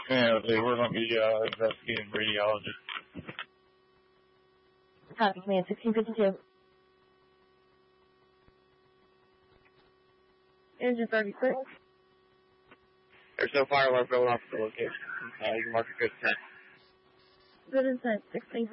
Yeah, they were let me investigating radiologist. Copy, command 1652. Engine 36. There's no fire alarm going off at the location. You can mark a good 10. Good intent, 1652.